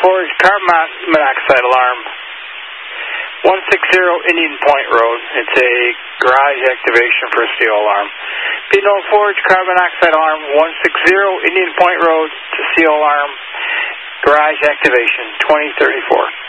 Forge carbon monoxide alarm. 160 Indian Point Road. It's a garage activation for a CO alarm. P-Note Forge carbon monoxide alarm. 160 Indian Point Road. It's a CO alarm. Garage activation. 2034.